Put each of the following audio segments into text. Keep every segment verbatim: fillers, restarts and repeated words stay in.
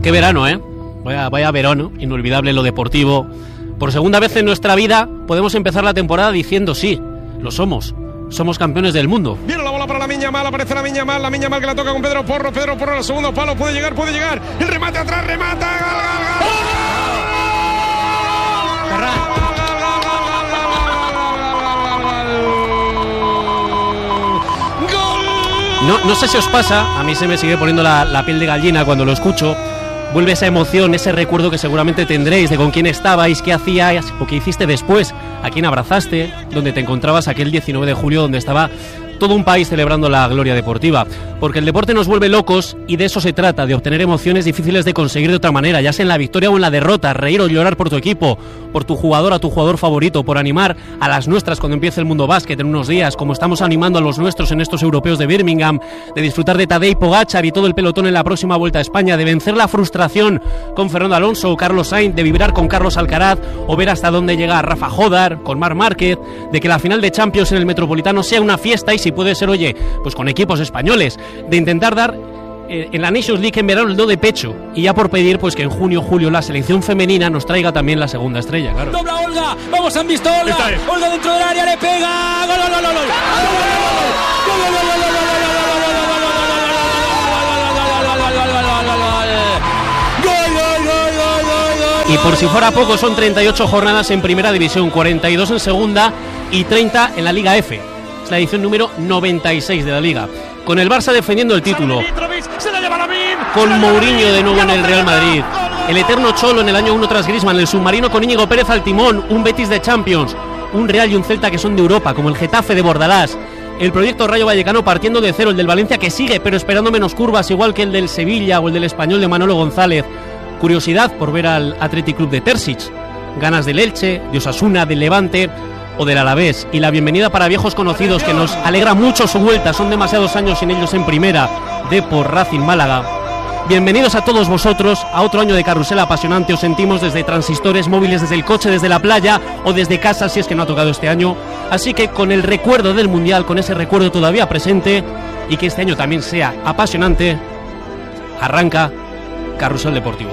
Qué verano, ¿eh? Vaya, vaya verano, inolvidable lo deportivo. Por segunda vez en nuestra vida podemos empezar la temporada diciendo sí, lo somos. Somos campeones del mundo. Viene la bola para Lamine Yamal, aparece Lamine Yamal, Lamine Yamal que la toca con Pedro Porro, Pedro Porro al segundo palo, puede llegar, puede llegar. El remate atrás, remata, gol, gol, gol. No, no sé si os pasa, a mí se me sigue poniendo la, la piel de gallina cuando lo escucho. Vuelve esa emoción, ese recuerdo que seguramente tendréis de con quién estabais, qué hacías o qué hiciste después, a quién abrazaste, donde te encontrabas aquel diecinueve de julio donde estaba todo un país celebrando la gloria deportiva. Porque el deporte nos vuelve locos y de eso se trata, de obtener emociones difíciles de conseguir de otra manera, ya sea en la victoria o en la derrota, reír o llorar por tu equipo, por tu jugador a tu jugador favorito, por animar a las nuestras cuando empiece el mundo básquet en unos días, como estamos animando a los nuestros en estos europeos de Birmingham, de disfrutar de Tadej Pogačar y todo el pelotón en la próxima Vuelta a España, de vencer la frustración con Fernando Alonso o Carlos Sainz, de vibrar con Carlos Alcaraz o ver hasta dónde llega Rafa Jodar, con Marc Márquez, de que la final de Champions en el Metropolitano sea una fiesta y si puede ser, oye, pues con equipos españoles, de intentar dar eh, en la Nations League en verano el do de pecho y ya por pedir pues que en junio julio la selección femenina nos traiga también la segunda estrella, claro. Dobla Olga, vamos, han visto Olga, Olga dentro del área, le pega, gol, gol, gol, gol, gol, y por si fuera poco son treinta y ocho jornadas en primera división, cuarenta y dos en segunda y treinta en la Liga F. Es la edición número noventa y seis de la Liga. Con el Barça defendiendo el título. Con Mourinho de nuevo en el Real Madrid. El eterno Cholo en el año uno tras Griezmann. El submarino con Íñigo Pérez al timón. Un Betis de Champions. Un Real y un Celta que son de Europa, como el Getafe de Bordalás. El proyecto Rayo Vallecano partiendo de cero. El del Valencia que sigue, pero esperando menos curvas, igual que el del Sevilla o el del Español de Manolo González. Curiosidad por ver al Athletic Club de Terzic. Ganas del Elche, de Osasuna, del Levante o del Alavés, y la bienvenida para viejos conocidos que nos alegra mucho su vuelta, son demasiados años sin ellos en primera, Depor, Racing, Málaga. Bienvenidos a todos vosotros a otro año de carrusel apasionante. Os sentimos desde transistores móviles, desde el coche, desde la playa o desde casa si es que no ha tocado este año, así que con el recuerdo del Mundial, con ese recuerdo todavía presente y que este año también sea apasionante, arranca Carrusel Deportivo.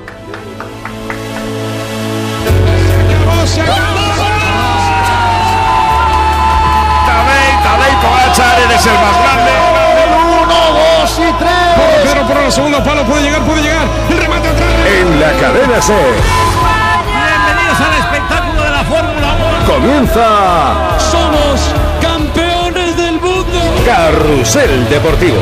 Tadej Pogačar, eres el más grande. Uno, dos y tres. Por Pedro, por el segundo palo, puede llegar, puede llegar. El remate atrás. En la cadena C. Bienvenidos al espectáculo de la Fórmula uno. Comienza. Somos campeones del mundo. Carrusel Deportivo.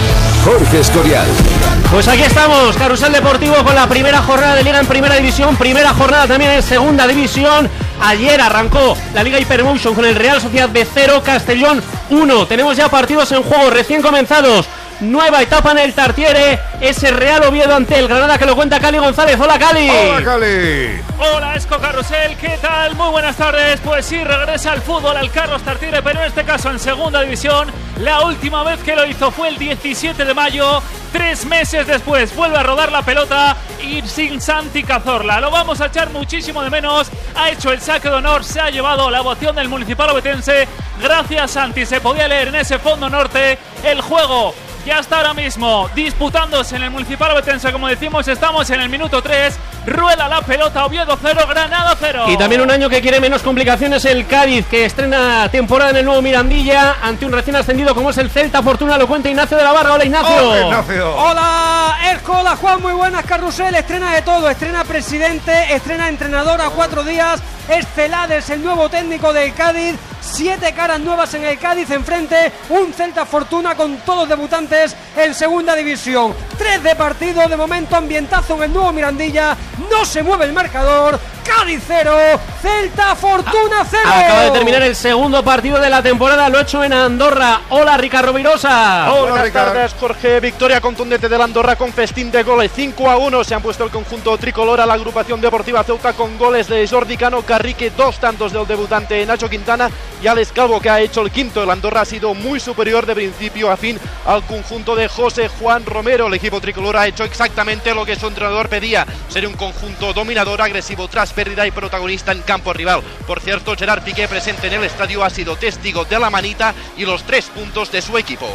Jorge Escorial. Pues aquí estamos, Carrusel Deportivo con la primera jornada de Liga en Primera División, primera jornada también en Segunda División. Ayer arrancó la Liga Hypermotion con el Real Sociedad B cero, Castellón uno. Tenemos ya partidos en juego recién comenzados. Nueva etapa en el Tartiere, ese Real Oviedo ante el Granada que lo cuenta Cali González. Hola Cali. Hola Cali. Hola Esco Carrusel, ¿qué tal? Muy buenas tardes. Pues sí, regresa al fútbol al Carlos Tartiere, pero en este caso en Segunda División. La última vez que lo hizo fue el diecisiete de mayo. Tres meses después vuelve a rodar la pelota y sin Santi Cazorla. Lo vamos a echar muchísimo de menos. Ha hecho el saque de honor, se ha llevado la ovación del Municipal Ovetense. Gracias Santi, se podía leer en ese fondo norte. El juego ya está ahora mismo disputándose en el Municipal Ovetense, como decimos, estamos en el minuto tres. Rueda la pelota, Oviedo cero, Granada cero. Y también un año que quiere menos complicaciones, el Cádiz, que estrena temporada en el nuevo Mirandilla ante un recién ascendido como es el Celta. Fortuna lo cuenta Ignacio de la Barra. Hola Ignacio. Hola Ignacio. Hola Esco, hola Juan, muy buenas. Carrusel, estrena de todo, estrena presidente, estrena entrenador a cuatro días. Es Celades, el nuevo técnico del Cádiz. Siete caras nuevas en el Cádiz, enfrente un Celta Fortuna con todos debutantes en Segunda División. Tres de partido, de momento ambientazo en el nuevo Mirandilla. No se mueve el marcador. Cádiz cero, Celta Fortuna cero. Acaba de terminar el segundo partido de la temporada, lo ha hecho en Andorra. Hola Ricardo Virosa. Hola, buenas tardes Jorge, victoria contundente del Andorra con festín de goles, cinco a uno se han puesto el conjunto tricolor a la agrupación deportiva Ceuta con goles de Jordi Cano Carrique, dos tantos del debutante Nacho Quintana y Alex Calvo que ha hecho el quinto. El Andorra ha sido muy superior de principio a fin al conjunto de José Juan Romero. El equipo tricolor ha hecho exactamente lo que su entrenador pedía, ser un conjunto dominador, agresivo tras pérdida y protagonista en campo rival. Por cierto, Gerard Piqué presente en el estadio ha sido testigo de la manita y los tres puntos de su equipo.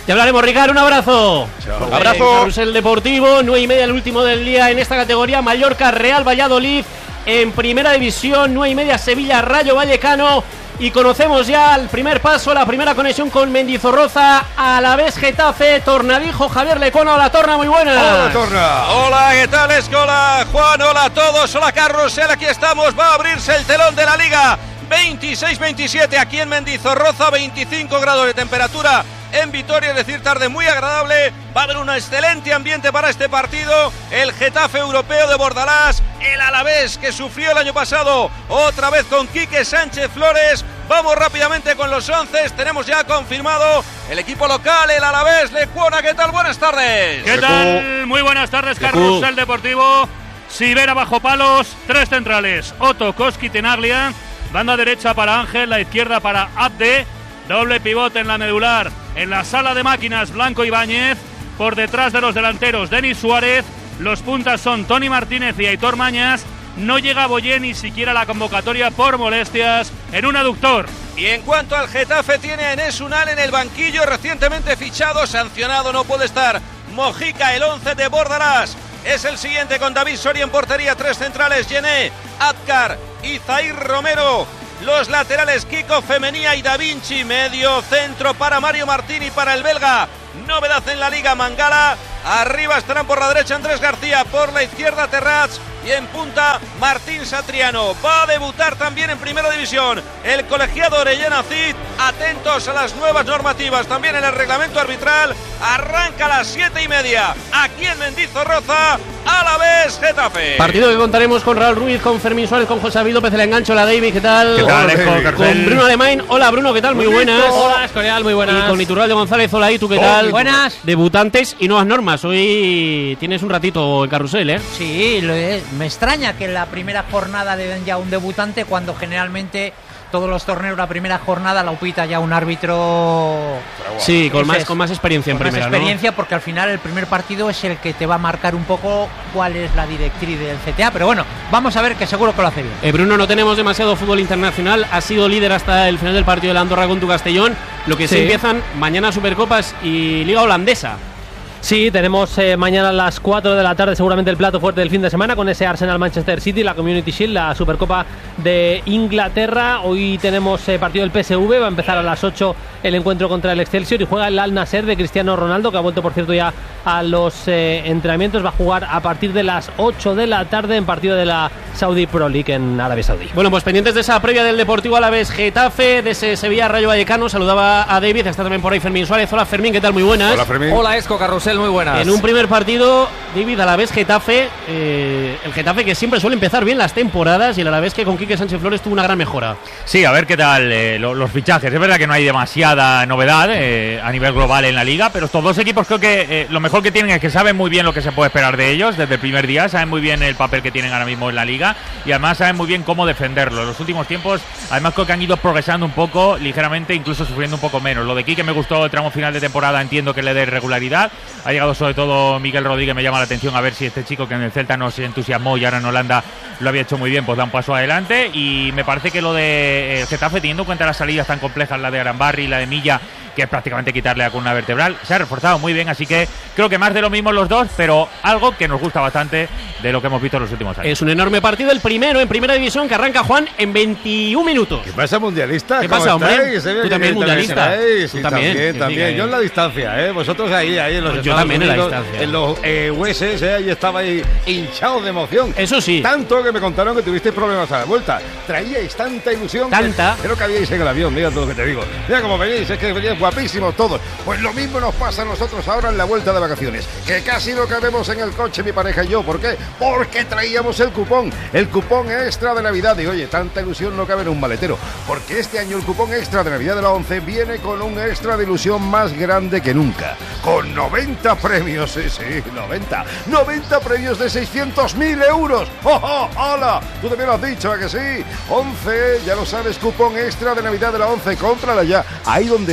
Te hablaremos, Ricard, un abrazo. Chao. Abrazo. Carrusel Deportivo, nueve y media el último del día en esta categoría. Mallorca, Real Valladolid en primera división, nueve y media Sevilla, Rayo Vallecano. Y conocemos ya el primer paso, la primera conexión con Mendizorroza, Alavés Getafe, Tornadijo, Javier Lecuona. Hola, Torna, muy buenas. Hola, Torna. Hola, ¿qué tal, Escola? Juan, hola a todos, hola, Carrusel, aquí estamos, va a abrirse el telón de la Liga. veintiséis veintisiete aquí en Mendizorroza, veinticinco grados de temperatura en Vitoria, es decir, tarde muy agradable. Va a haber un excelente ambiente para este partido. El Getafe europeo de Bordalás, el Alavés que sufrió el año pasado otra vez con Quique Sánchez Flores. Vamos rápidamente con los once. Tenemos ya confirmado el equipo local, el Alavés. Lecuona, ¿qué tal? Buenas tardes. ¿Qué tal? Muy buenas tardes, Carrusel Deportivo. Sivera bajo palos, tres centrales, Otto, Koski, Tenaglia. Banda derecha para Ángel, la izquierda para Abde. Doble pivote en la medular. En la sala de máquinas, Blanco Ibáñez. Por detrás de los delanteros, Denis Suárez. Los puntas son Tony Martínez y Aitor Mañas. No llega Boyé ni siquiera a la convocatoria por molestias en un aductor. Y en cuanto al Getafe, tiene a Enes Unal en el banquillo, recientemente fichado, sancionado, no puede estar. Mojica, el once de Bordalás. Es el siguiente con David Soria en portería, tres centrales, Yené, Adkar y Zair Romero. Los laterales, Kiko Femenía y Da Vinci. Medio centro para Mario Martín y para el belga. Novedad en la Liga, Mangala. Arriba estarán por la derecha Andrés García, por la izquierda Terrats y en punta Martín Satriano. Va a debutar también en primera división el colegiado Orellana Cid. Atentos a las nuevas normativas también en el reglamento arbitral. Arranca a las siete y media aquí en Mendizorroza, Alavés Getafe. Partido que contaremos con Raúl Ruiz, con Fermín Suárez, con José Avildo, Pez el Engancho. Hola, David, ¿qué tal? ¿Qué tal, Alejo? Con Bruno Alemán. Hola, Bruno, ¿qué tal? Muy buenas. Hola, Escorial, muy buenas. Y con Iturralde González. Hola, ¿y tú qué tal? Buenas. Debutantes y nuevas normas. Hoy tienes un ratito en carrusel, ¿eh? Sí, lo es. Me extraña que en la primera jornada le den ya un debutante cuando generalmente todos los torneos la primera jornada la upita ya un árbitro. Sí, con más, es, con más experiencia en con primera, más experiencia, ¿no? Porque al final el primer partido es el que te va a marcar un poco cuál es la directriz del C T A, pero bueno, vamos a ver que seguro que lo hace bien. Eh, Bruno, no tenemos demasiado fútbol internacional. Ha sido líder hasta el final del partido de la Andorra con tu Castellón. Lo que sí, sí empiezan mañana Supercopas y Liga Holandesa. Sí, tenemos eh, mañana a las cuatro de la tarde seguramente el plato fuerte del fin de semana con ese Arsenal-Manchester City, la Community Shield, la Supercopa de Inglaterra. Hoy tenemos eh, partido del P S V, va a empezar a las ocho el encuentro contra el Excelsior y juega el Al Nassr de Cristiano Ronaldo, que ha vuelto por cierto ya a los eh, entrenamientos. Va a jugar a partir de las ocho de la tarde en partido de la Saudi Pro League en Arabia Saudí. Bueno, pues pendientes de esa previa del Deportivo Alavés Getafe, de ese Sevilla Rayo Vallecano. Saludaba a David, está también por ahí Fermín Suárez. Hola, Fermín, ¿qué tal? Muy buenas. Hola, Fermín. Hola, Esco, Carrusel, muy buenas. En un primer partido, David, Alavés Getafe, eh, el Getafe que siempre suele empezar bien las temporadas y el Alavés que con Quique Sánchez Flores tuvo una gran mejora. Sí, a ver qué tal eh, lo, los fichajes. Es verdad que no hay demasiada novedad eh, a nivel global en la liga, pero estos dos equipos creo que eh, lo mejor que tienen es que saben muy bien lo que se puede esperar de ellos desde el primer día, saben muy bien el papel que tienen ahora mismo en la liga y además saben muy bien cómo defenderlo. En los últimos tiempos, además creo que han ido progresando un poco, ligeramente, incluso sufriendo un poco menos. Lo de Quique me gustó el tramo final de temporada, entiendo que le dé regularidad. Ha llegado sobre todo Miguel Rodríguez, me llama la atención a ver si este chico que en el Celta no se entusiasmó y ahora en Holanda lo había hecho muy bien, pues da un paso adelante. Y me parece que lo de el Getafe, teniendo en cuenta las salidas tan complejas, la de Arambarri y la de Milla, que es prácticamente quitarle la columna vertebral, se ha reforzado muy bien, así que creo que más de lo mismo los dos, pero algo que nos gusta bastante de lo que hemos visto en los últimos años. Es un enorme partido, el primero en primera división, que arranca, Juan, en veintiún minutos. ¿Qué pasa, mundialista? ¿Qué pasa, hombre? ¿Tú ¿Tú también mundialista? Sí, ¿Tú también, también, también. Yo en la distancia, ¿eh? Vosotros ahí, ahí en los Yo Estados también en la Unidos, distancia. en los eh, U S S, ¿eh? Ahí estaba ahí hinchado de emoción. Eso sí. Tanto que me contaron que tuvisteis problemas a la vuelta. Traíais tanta ilusión. Tanta. Que, que no cabíais en el avión, mira todo lo que te digo. Mira cómo venís, es que veníais guapísimos todos. Pues lo mismo nos pasa a nosotros ahora en la vuelta de vacaciones, que casi no cabemos en el coche mi pareja y yo. ¿Por qué? Porque traíamos el cupón, el cupón extra de Navidad. Y oye, tanta ilusión no cabe en un maletero, porque este año el cupón extra de Navidad de la ONCE viene con un extra de ilusión más grande que nunca, con noventa premios, sí, sí, noventa, noventa premios de seiscientos mil euros. ¡Oh, oh, hola! Tú también lo has dicho, ¿a que sí? ONCE, ya lo sabes, cupón extra de Navidad de la ONCE, cómprala ya, ahí donde estás, porque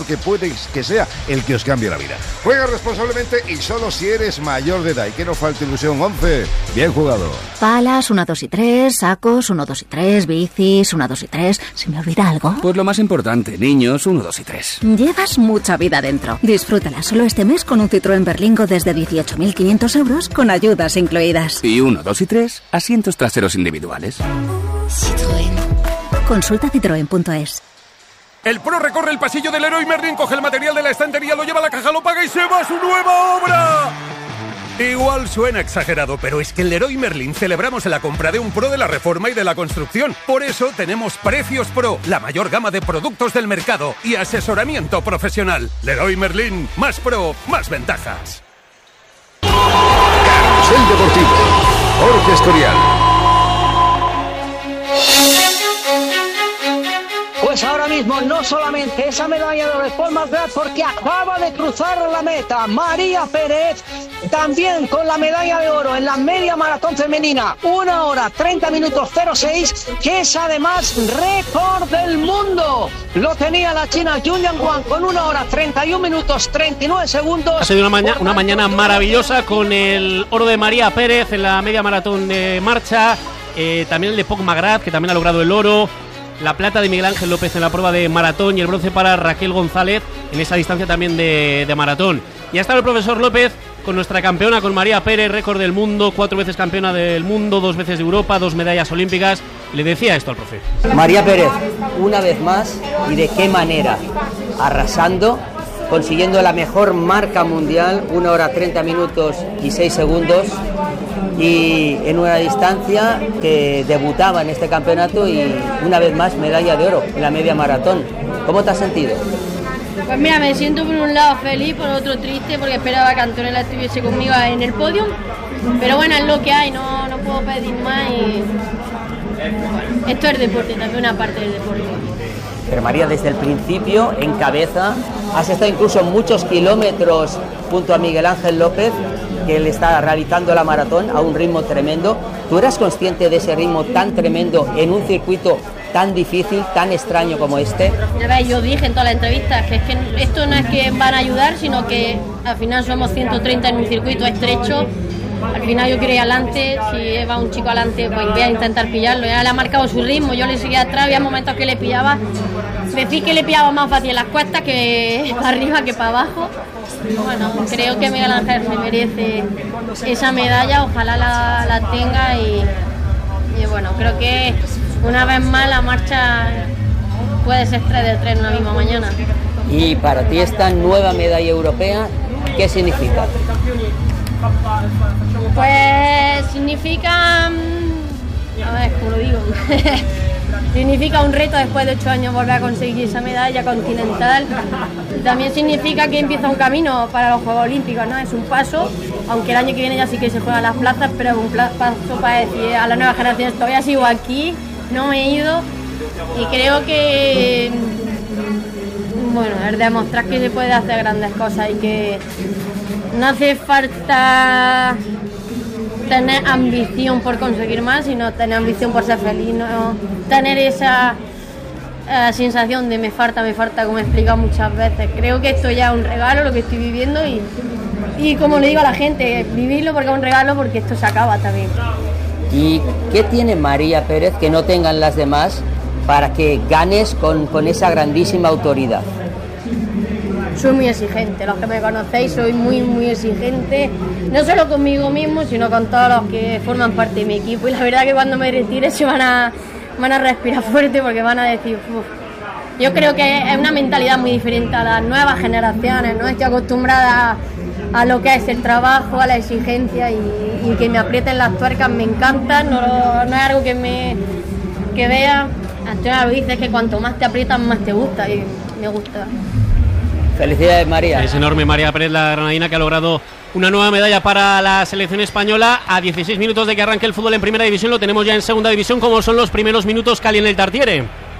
porque puede que sea el que os cambie la vida. Juega responsablemente y solo si eres mayor de edad. Y que no falte ilusión. Once, bien jugado. Palas, uno, dos y tres, sacos, uno, dos y tres, bicis, uno, dos y tres. ¿Se me olvida algo? Pues lo más importante, niños, uno, dos y tres. Llevas mucha vida dentro. Disfrútala solo este mes con un Citroën Berlingo desde dieciocho mil quinientos euros con ayudas incluidas. Y uno, dos y tres, asientos traseros individuales. Citroën. Consulta citroen punto es. El pro recorre el pasillo del Leroy Merlin, coge el material de la estantería, lo lleva a la caja, lo paga y se va a su nueva obra. Igual suena exagerado, pero es que en Leroy Merlin celebramos la compra de un pro de la reforma y de la construcción. Por eso tenemos Precios Pro, la mayor gama de productos del mercado y asesoramiento profesional. Leroy Merlin, más pro, más ventajas. Carrusel Deportivo, Jorge Escorial. Pues ahora mismo no solamente esa medalla de oro es Paul McGrath, porque acaba de cruzar la meta María Pérez, también con la medalla de oro en la media maratón femenina, una hora treinta minutos cero seis, que es además récord del mundo. Lo tenía la china Julian Wang con una hora treinta y un minutos treinta y nueve segundos. Ha sido una, maña una mañana maravillosa con el oro de María Pérez en la media maratón de marcha, eh, también el de Paul McGrath, que también ha logrado el oro. La plata de Miguel Ángel López en la prueba de maratón y el bronce para Raquel González en esa distancia también de, de maratón. Y ha estado el profesor López con nuestra campeona, con María Pérez, récord del mundo, cuatro veces campeona del mundo, dos veces de Europa, dos medallas olímpicas. Le decía esto al profe. María Pérez, una vez más, y de qué manera, arrasando, consiguiendo la mejor marca mundial, una hora treinta minutos y seis segundos, y en una distancia que debutaba en este campeonato y una vez más medalla de oro en la media maratón. ¿Cómo te has sentido? Pues mira, me siento por un lado feliz, por otro triste, porque esperaba que Antonella estuviese conmigo en el podio, pero bueno, es lo que hay, no, no puedo pedir más y bueno, esto es deporte, también una parte del deporte. Pero María, desde el principio, en cabeza, has estado incluso muchos kilómetros junto a Miguel Ángel López, que él está realizando la maratón a un ritmo tremendo. ¿Tú eras consciente de ese ritmo tan tremendo en un circuito tan difícil, tan extraño como este? A ver, yo dije en todas las entrevistas que, es que esto no es que van a ayudar, sino que al final somos ciento treinta en un circuito estrecho. Al final yo quiero ir adelante, si va un chico adelante pues voy a intentar pillarlo. Ya le ha marcado su ritmo, yo le seguía atrás, había momentos que le pillaba. Decir que le pillaba más fácil en las cuestas que para arriba que para abajo. Bueno, creo que Miguel Ángel se merece esa medalla, ojalá la, la tenga y, y bueno, creo que una vez más la marcha puede ser tres de tres en una misma mañana. Y para ti esta nueva medalla europea, ¿qué significa? Pues significa, a ver, ¿cómo lo digo? Significa un reto después de ocho años volver a conseguir esa medalla continental. También significa que empieza un camino para los Juegos Olímpicos, ¿no? Es un paso, aunque el año que viene ya sí que se juegan las plazas, pero es un paso para decir a las nuevas generaciones, todavía sigo aquí, no me he ido, y creo que, bueno, es demostrar que se puede hacer grandes cosas y que no hace falta tener ambición por conseguir más, sino tener ambición por ser feliz, no tener esa uh, sensación de me falta, me falta, como he explicado muchas veces. Creo que esto ya es un regalo, lo que estoy viviendo, y, y como le digo a la gente, vivirlo porque es un regalo, porque esto se acaba también. ¿Y qué tiene María Pérez que no tengan las demás para que ganes con, con esa grandísima autoridad? Soy muy exigente, los que me conocéis soy muy muy exigente, no solo conmigo mismo, sino con todos los que forman parte de mi equipo, y la verdad que cuando me retire se van a, van a respirar fuerte porque van a decir, uff. Yo creo que es una mentalidad muy diferente a las nuevas generaciones, ¿no? Estoy acostumbrada a, a lo que es el trabajo, a la exigencia, y, y que me aprieten las tuercas me encanta, no, no es algo que me que vea. Antonio lo dice, es que cuanto más te aprietan más te gusta, y me gusta. Felicidades, María. Es enorme María Pérez, la granadina, que ha logrado una nueva medalla para la selección española. A dieciséis minutos de que arranque el fútbol en primera división, lo tenemos ya en segunda división. ¿Cómo son los primeros minutos, Cali, en el Tartiere?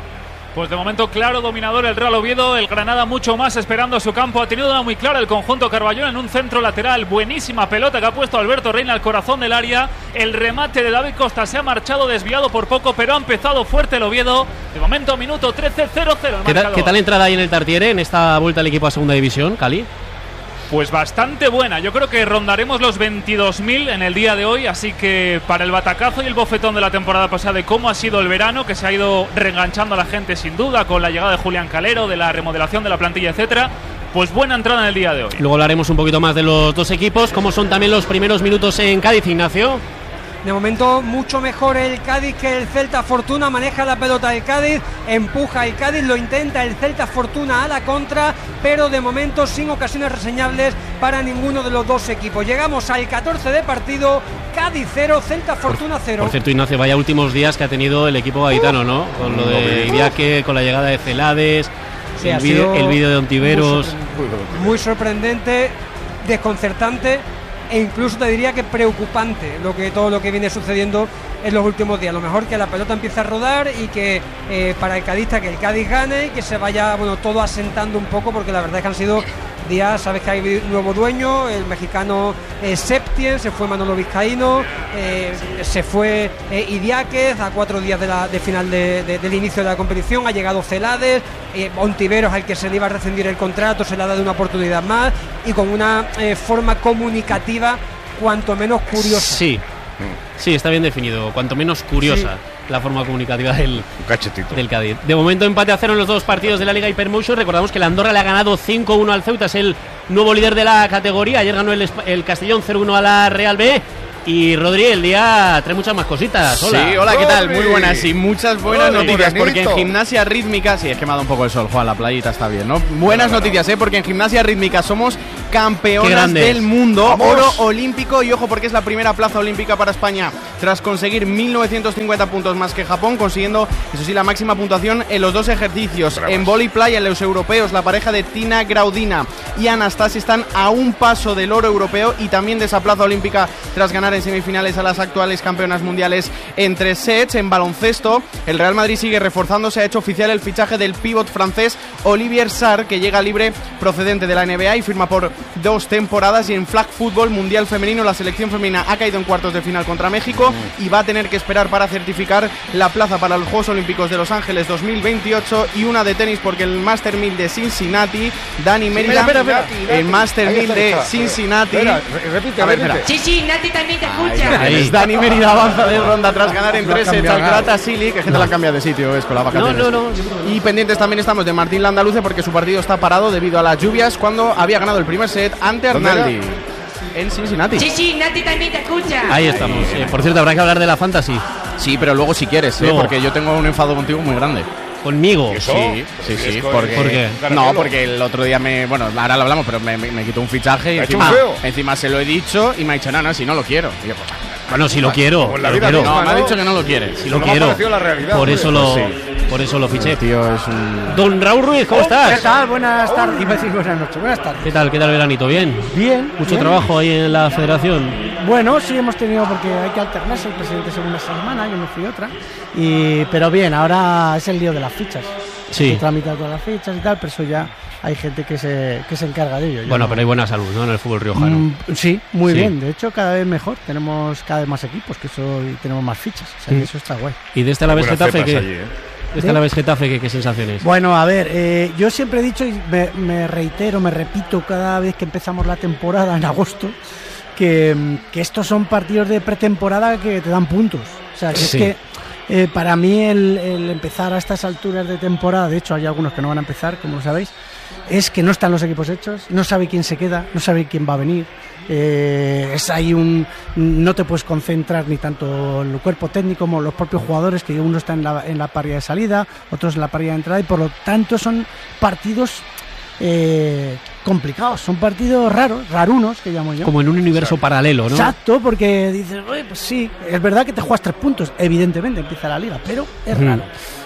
Pues de momento claro dominador el Real Oviedo, el Granada mucho más esperando a su campo. Ha tenido una muy clara el conjunto Carballón en un centro lateral. Buenísima pelota que ha puesto Alberto Reina al corazón del área. El remate de David Costa se ha marchado desviado por poco, pero ha empezado fuerte el Oviedo. De momento minuto trece, cero cero. ¿Qué tal, ¿Qué tal entrada ahí en el Tartiere en esta vuelta al equipo a segunda división, Cali? Pues bastante buena, yo creo que rondaremos los veintidós mil en el día de hoy, así que para el batacazo y el bofetón de la temporada pasada de cómo ha sido el verano, que se ha ido reenganchando a la gente sin duda con la llegada de Julián Calero, de la remodelación de la plantilla, etcétera, pues buena entrada en el día de hoy. Luego hablaremos un poquito más de los dos equipos, cómo son también los primeros minutos en Cádiz, Ignacio. De momento mucho mejor el Cádiz que el Celta Fortuna, maneja la pelota el Cádiz, empuja el Cádiz, lo intenta el Celta Fortuna a la contra, pero de momento sin ocasiones reseñables para ninguno de los dos equipos. Llegamos al catorce de partido, Cádiz cero, Celta Fortuna cero. Por cierto, Ignacio, vaya últimos días que ha tenido el equipo gaditano, ¿no? Con lo de Idiáquez, con la llegada de Celades, sí, el vídeo de Ontiveros. Muy sorprendente, muy sorprendente, desconcertante e incluso te diría que preocupante lo que todo lo que viene sucediendo en los últimos días. Lo mejor que la pelota empiece a rodar y que eh, para el cadista que el Cádiz gane y que se vaya, bueno, todo asentando un poco, porque la verdad es que han sido días, sabes que hay nuevo dueño, el mexicano eh, Septien, se fue Manolo Vizcaíno, eh, se fue eh, Idiáquez a cuatro días de, la, de final de, de, del inicio de la competición, ha llegado Celades, eh, Ontiveros, al que se le iba a rescindir el contrato, se le ha dado una oportunidad más y con una eh, forma comunicativa cuanto menos curiosa. Sí, sí, está bien definido, cuanto menos curiosa. Sí. La forma comunicativa del, del Cádiz. De momento empate a cero en los dos partidos de la Liga Hypermotion. Recordamos que la Andorra le ha ganado cinco uno al Ceuta, es el nuevo líder de la categoría. Ayer ganó el, el Castellón cero uno a la Real B. Y Rodri, el día trae muchas más cositas. Hola. Sí, hola, ¿qué tal? Muy buenas y muchas buenas Rodri, noticias, bonito. porque en Gimnasia Rítmica, sí, es que me ha dado un poco el sol, Juan, la playita está bien, ¿no? Buenas claro, noticias, ¿eh? Porque en Gimnasia Rítmica somos campeonas del mundo, ¡vamos! Oro olímpico, y ojo porque es la primera plaza olímpica para España tras conseguir mil novecientos cincuenta puntos más que Japón, consiguiendo, eso sí, la máxima puntuación en los dos ejercicios. Bravas. En vóley playa, en los europeos, la pareja de Tina Graudina y Anastasia están a un paso del oro europeo y también de esa plaza olímpica tras ganar en semifinales a las actuales campeonas mundiales en tres sets. En baloncesto, el Real Madrid sigue reforzándose, ha hecho oficial el fichaje del pívot francés Olivier Sarr, que llega libre procedente de la N B A y firma por dos temporadas. Y en flag football mundial femenino, la selección femenina ha caído en cuartos de final contra México y va a tener que esperar para certificar la plaza para los Juegos Olímpicos de Los Ángeles dos mil veintiocho. Y una de tenis, porque el Master mil de Cincinnati, Dani Mérida, espera, espera, espera. el Master mil de Cincinnati, espera, repite, a ver, repite. espera. Sí, sí, Nati también te escucha. Ahí. Dani Mérida avanza de ronda tras ganar en tres sets al Grata Sili, que gente la cambia de sitio, es con la vacaciones. No, no, no. Y pendientes también estamos de Martín Landaluce, porque su partido está parado debido a las lluvias, cuando había ganado el primer set ante Arnaldi en Cincinnati. Sí, sí, Nati también te escucha. Ahí estamos. Eh, por cierto, habrá que hablar de la Fantasy. Sí, pero luego si quieres, ¿eh? Porque yo tengo un enfado contigo muy grande. ¿Conmigo? Sí, sí, sí. Porque, ¿Por qué? No, porque el otro día me... Bueno, ahora lo hablamos, pero me, me, me quitó un fichaje y encima, encima se lo he dicho y me ha dicho, no, no, si no lo quiero. Y yo, pues, bueno, si lo quiero. La vida quiero. No, me ha dicho que no lo quiere. Si lo quiero. La realidad, por eso lo, sí. por eso lo fiché. Tío, es un... Don Raúl Ruiz, ¿cómo estás? ¿Qué tal? Buenas tardes. Iba a decir buenas noches. Buenas tardes. ¿Qué tal? ¿Qué tal el veranito? ¿Bien? Bien. Mucho bien. trabajo ahí en la federación. Bueno, sí hemos tenido, porque hay que alternarse. El presidente según esta semana, yo me fui otra. Y, pero bien, ahora es el lío de las fichas. Sí. Se tramitan todas las fichas y tal, pero eso ya hay gente que se, que se encarga de ello. Yo bueno, no. pero hay buena salud, ¿no? En el fútbol riojano. Mm, sí, muy sí. bien. De hecho, cada vez mejor. Tenemos cada vez más equipos, que eso, y tenemos más fichas. O sea, mm. que eso está guay. ¿Y de este Alavés Getafe qué? Allí, ¿eh? ¿De este Alavés Getafe qué, qué sensaciones? Bueno, a ver, eh, yo siempre he dicho y me, me reitero, me repito cada vez que empezamos la temporada en agosto, que, que estos son partidos de pretemporada que te dan puntos. O sea, que sí. es que eh, para mí el, el empezar a estas alturas de temporada, de hecho hay algunos que no van a empezar, como lo sabéis, es que no están los equipos hechos, no sabe quién se queda, no sabe quién va a venir. Eh, es ahí un no te puedes concentrar ni tanto el cuerpo técnico como los propios jugadores, que uno está en la, en la parrilla de salida, otros en la parrilla de entrada, y por lo tanto son partidos eh, complicados, son partidos raros, rarunos, que llamo yo. Como en un universo Exacto. paralelo, ¿no? Exacto, porque dices, oye, pues sí, es verdad que te juegas tres puntos, evidentemente empieza la liga, pero es mm. raro.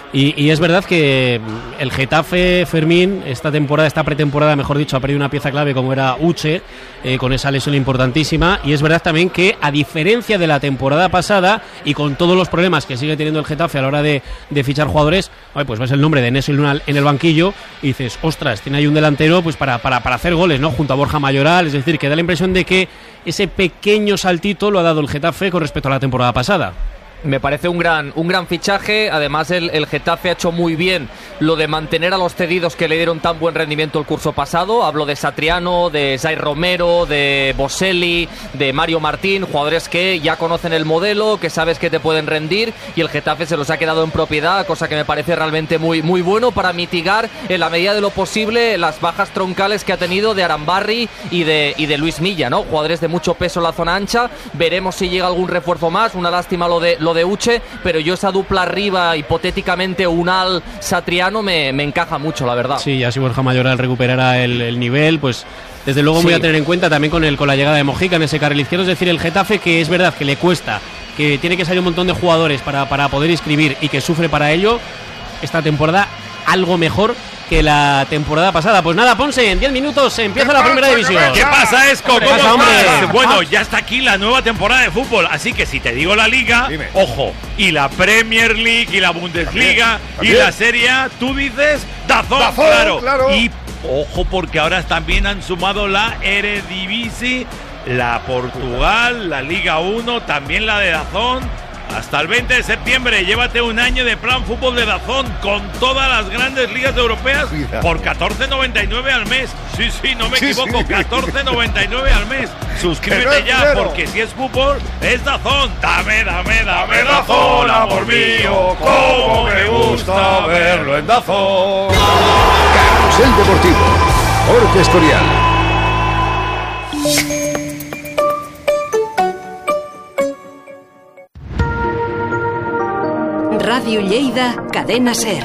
Y, y es verdad que el Getafe, Fermín, esta temporada, esta pretemporada, mejor dicho, ha perdido una pieza clave como era Uche, eh, con esa lesión importantísima. Y es verdad también que, a diferencia de la temporada pasada, y con todos los problemas que sigue teniendo el Getafe a la hora de, de fichar jugadores, pues ves el nombre de Enes Luna en el banquillo y dices, ostras, tiene ahí un delantero pues para, para, para hacer goles, ¿no? Junto a Borja Mayoral. Es decir, que da la impresión de que ese pequeño saltito lo ha dado el Getafe con respecto a la temporada pasada. Me parece un gran, un gran fichaje. Además, el, el Getafe ha hecho muy bien lo de mantener a los cedidos que le dieron tan buen rendimiento el curso pasado. Hablo de Satriano, de Zay Romero, de Boselli, de Mario Martín, jugadores que ya conocen el modelo, que sabes que te pueden rendir, y el Getafe se los ha quedado en propiedad, cosa que me parece realmente muy, muy bueno para mitigar en la medida de lo posible las bajas troncales que ha tenido de Arambarri y de, y de Luis Milla, ¿no? Jugadores de mucho peso en la zona ancha. Veremos si llega algún refuerzo más. Una lástima lo de lo de Uche, pero yo esa dupla arriba, hipotéticamente Unal Satriano, me, me encaja mucho, la verdad. Sí, ya si Borja Mayoral recuperara el, el nivel, pues desde luego sí. Voy a tener en cuenta también con el con la llegada de Mojica en ese carril izquierdo. Es decir, el Getafe, que es verdad que le cuesta, que tiene que salir un montón de jugadores para, para poder inscribir y que sufre para ello, esta temporada algo mejor que la temporada pasada. Pues nada, Ponce, en diez minutos empieza la primera división. ¿Qué pasa, Esco? ¿Cómo pasa, hombre? estás? Bueno, ya está aquí la nueva temporada de fútbol, así que si te digo la Liga, Dime. ojo, y la Premier League, y la Bundesliga, ¿También? ¿También? y la Serie A, tú dices DAZN, DAZN, claro. claro. Y ojo, porque ahora también han sumado la Eredivisie, la Portugal, la Liga uno, también la de DAZN. Hasta el veinte de septiembre, llévate un año de plan fútbol de DAZN con todas las grandes ligas europeas por catorce noventa y nueve al mes. Sí, sí, no me sí, equivoco, sí. catorce noventa y nueve al mes. Suscríbete ya, dinero. Porque si es fútbol, es DAZN. Dame, dame, dame DAZN, amor mío, cómo me gusta verlo en DAZN. Carrusel Deportivo, Jorge Escorial. Ràdio Lleida, Cadena Ser.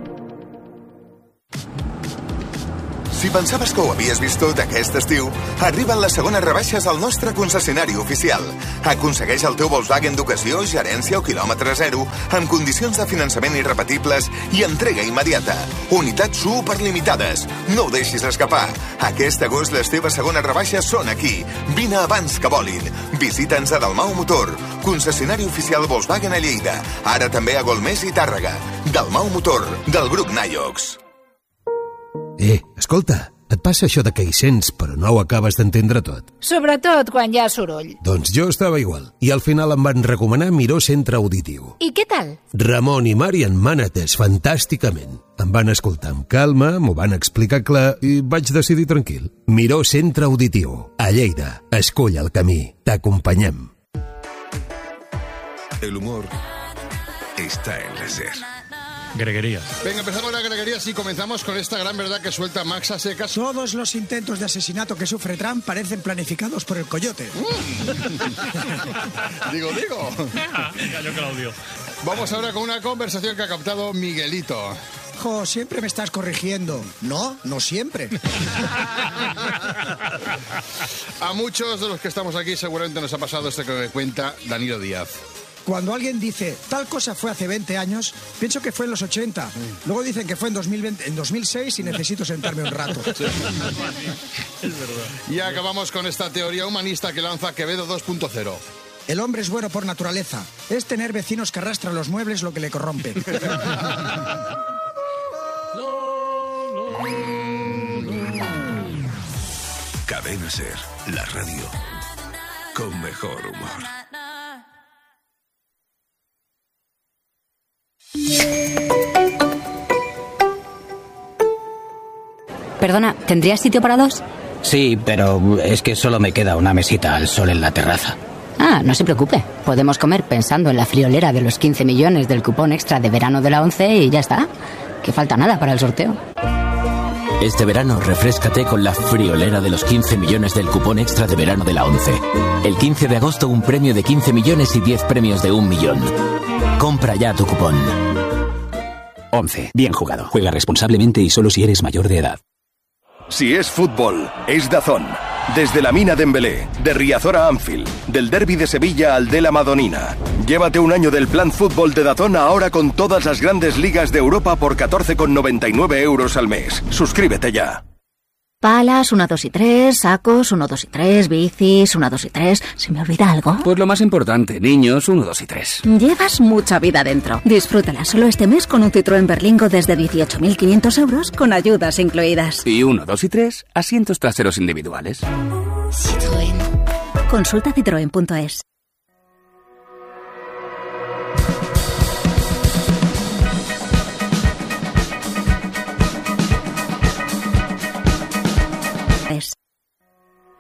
Si pensaves que ho havies vist tot aquest estiu, arriben les segones rebaixes al nostre concessionari oficial. Aconsegueix el teu Volkswagen d'ocasió, gerència o quilòmetre zero, amb condicions de finançament irrepetibles i entrega immediata. Unitats superlimitades. No ho deixis escapar. Aquest agost les teves segones rebaixes són aquí. Vine abans que volin. Visita'ns a Dalmau Motor, concessionari oficial Volkswagen a Lleida. Ara també a Golmés i Tàrrega. Dalmau Motor, del grup Naiox. Eh, escolta, et passa això de que hi sents però no ho acabes d'entendre tot? Sobretot quan hi ha soroll. Doncs jo estava igual, i al final em van recomanar Miró Centre Auditiu. I què tal? Ramon i Mari en m'han atès fantàsticament. Em van escoltar amb calma, m'ho van explicar clar i vaig decidir tranquil. Miró Centre Auditiu, a Lleida. Escull el camí, t'acompanyem. El humor está en la SER. Greguerías. Venga, empezamos la greguerías y comenzamos con esta gran verdad que suelta Max a secas. Todos los intentos de asesinato que sufre Trump parecen planificados por el coyote. digo, digo. Yo que lo odio. Vamos ahora con una conversación que ha captado Miguelito. Jo, siempre me estás corrigiendo. No, no siempre. A muchos de los que estamos aquí seguramente nos ha pasado esto que cuenta Danilo Díaz. Cuando alguien dice, tal cosa fue hace veinte años, pienso que fue en los ochenta. Luego dicen que fue en dos mil veinte, en dos mil seis y necesito sentarme un rato. Sí. Es verdad. Y acabamos con esta teoría humanista que lanza Quevedo dos punto cero. El hombre es bueno por naturaleza. Es tener vecinos que arrastran los muebles lo que le corrompe. Cadena Ser, la radio con mejor humor. Perdona, ¿tendrías sitio para dos? Sí, pero es que solo me queda una mesita al sol en la terraza. Ah, no se preocupe. Podemos comer pensando en la friolera de los quince millones del cupón extra de verano de la ONCE y ya está. Que falta nada para el sorteo. Este verano refréscate con la friolera de los quince millones del cupón extra de verano de la ONCE. El quince de agosto un premio de quince millones y diez premios de un millón. Compra ya tu cupón. ONCE. Bien jugado. Juega responsablemente y solo si eres mayor de edad. Si es fútbol, es DAZN. Desde la Mina Dembélé, de Riazor a Anfield, del Derby de Sevilla al de la Madonina. Llévate un año del plan fútbol de DAZN ahora con todas las grandes ligas de Europa por catorce con noventa y nueve euros al mes. Suscríbete ya. Palas, uno, dos y tres, sacos, uno, dos y tres, bicis, uno, dos y tres. ¿Se me olvida algo? Pues lo más importante, niños, uno, dos y tres. Llevas mucha vida dentro. Disfrútala solo este mes con un Citroën Berlingo desde dieciocho mil quinientos euros con ayudas incluidas. Y uno, dos y tres, asientos traseros individuales. Citroën. Consulta citroen punto es.